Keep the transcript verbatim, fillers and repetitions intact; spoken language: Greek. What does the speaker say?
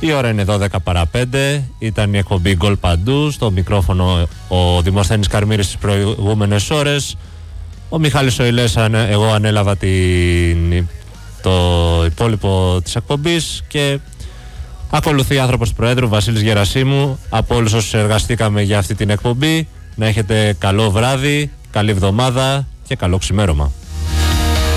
Η ώρα είναι δώδεκα παρά πέντε. Ήταν η εκπομπή Γκολ Παντού. Στο μικρόφωνο ο Δημοσθένης Καρμύρης τις προηγούμενες ώρες. Ο Μιχάλης Οηλές, εγώ ανέλαβα την, το υπόλοιπο της εκπομπής και ακολουθεί άνθρωπος του Προέδρου Βασίλης Γερασίμου. Από όλους όσους εργαστήκαμε για αυτή την εκπομπή, να έχετε καλό βράδυ, καλή εβδομάδα και καλό ξημέρωμα.